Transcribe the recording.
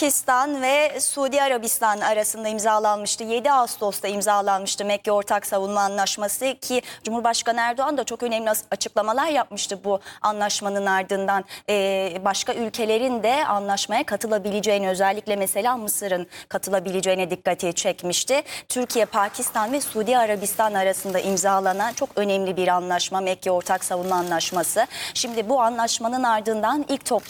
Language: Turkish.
Pakistan ve Suudi Arabistan arasında imzalanmıştı. 7 Ağustos'ta imzalanmıştı Mekke Ortak Savunma Anlaşması ki Cumhurbaşkanı Erdoğan da çok önemli açıklamalar yapmıştı bu anlaşmanın ardından. Başka ülkelerin de anlaşmaya katılabileceğini, özellikle mesela Mısır'ın katılabileceğine dikkati çekmişti. Türkiye, Pakistan ve Suudi Arabistan arasında imzalanan çok önemli bir anlaşma Mekke Ortak Savunma Anlaşması. Şimdi bu anlaşmanın ardından ilk toplantı